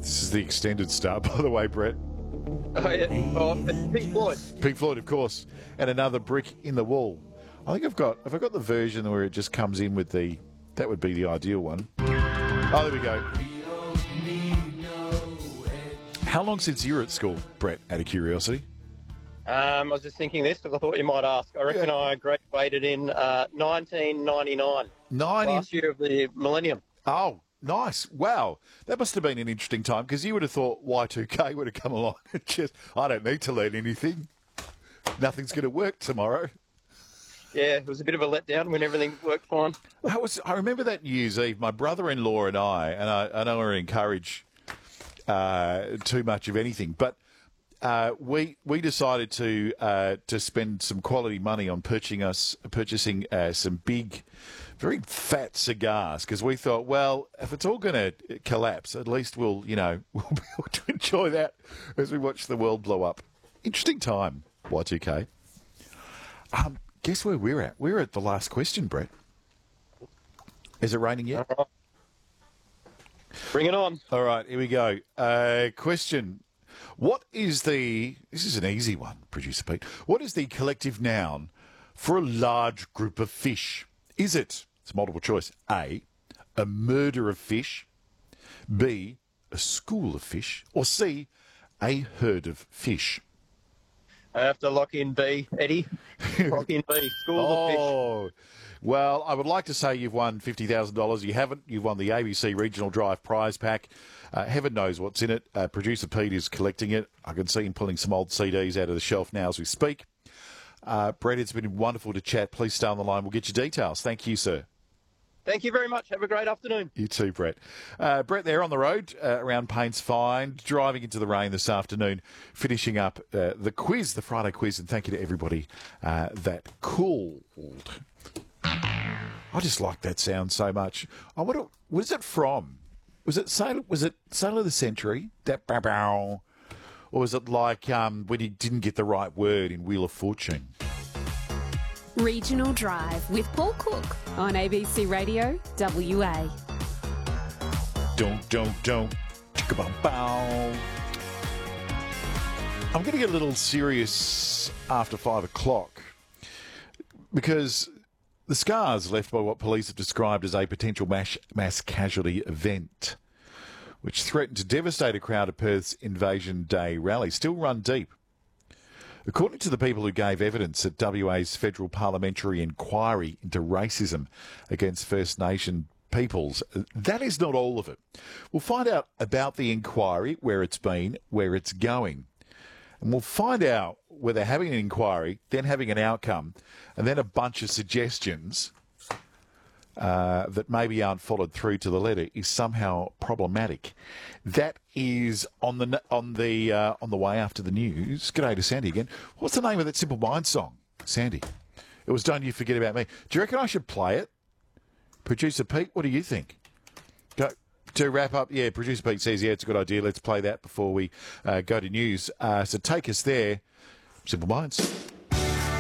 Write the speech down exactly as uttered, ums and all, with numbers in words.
This is the extended start, by the way, Brett. Oh, yeah. Oh, Pink Floyd. Pink Floyd, of course. And Another Brick in the Wall. I think I've got, have I got the version where it just comes in with the, that would be the ideal one. Oh, there we go. How long since you were at school, Brett, out of curiosity? Um, I was just thinking this because I thought you might ask. I reckon Yeah. I graduated in uh, nineteen ninety-nine, Ninety. last year of the millennium. Oh, nice. Wow. That must have been an interesting time because you would have thought Y two K would have come along and just, I don't need to learn anything. Nothing's going to work tomorrow. Yeah, it was a bit of a letdown when everything worked fine. I was. I remember that New Year's Eve, my brother-in-law and I, and I, I don't want to encourage uh, too much of anything, but uh, we we decided to uh, to spend some quality money on purchasing us purchasing uh, some big, very fat cigars because we thought, well, if it's all going to collapse, at least we'll you know we'll be able to enjoy that as we watch the world blow up. Interesting time, Y two K. Um. Guess where we're at? We're at the last question, Brett. Is it raining yet? All right. Bring it on. All right, here we go. Uh, question. What is the... This is an easy one, Producer Pete. What is the collective noun for a large group of fish? Is it, it's multiple choice, A, a murder of fish, B, a school of fish, or C, a herd of fish? I have to lock in B, Eddie. Lock in B, School of Fish. Oh, well, I would like to say you've won fifty thousand dollars. You haven't. You've won the A B C Regional Drive prize pack. Uh, heaven knows what's in it. Uh, Producer Pete is collecting it. I can see him pulling some old C Ds out of the shelf now as we speak. Uh, Brett, it's been wonderful to chat. Please stay on the line. We'll get your details. Thank you, sir. Thank you very much. Have a great afternoon. You too, Brett. Uh, Brett there on the road uh, around Paints Find, driving into the rain this afternoon, finishing up uh, the quiz, the Friday quiz, and thank you to everybody uh, that called. I just like that sound so much. I wonder, what is it from? Was it Sailor, was it Sailor of the Century? That bow bow? Or was it like um, when he didn't get the right word in Wheel of Fortune? Regional Drive with Paul Cook on A B C Radio W A. Don't, don't, don't. Chicka-bum-bow. I'm going to get a little serious after five o'clock because the scars left by what police have described as a potential mass, mass casualty event, which threatened to devastate a crowd at Perth's Invasion Day rally, still run deep. According to the people who gave evidence at W A's federal parliamentary inquiry into racism against First Nation peoples, that is not all of it. We'll find out about the inquiry, where it's been, where it's going. And we'll find out whether having an inquiry, then having an outcome, and then a bunch of suggestions uh, that maybe aren't followed through to the letter is somehow problematic. That is on the on the uh, on the way after the news. G'day to Sandy again. What's the name of that Simple Minds song, Sandy? It was Don't You Forget About Me. Do you reckon I should play it? Producer Pete, what do you think? Go to wrap up. Yeah, Producer Pete says, yeah, it's a good idea. Let's play that before we uh, go to news. Uh, so take us there. Simple Minds.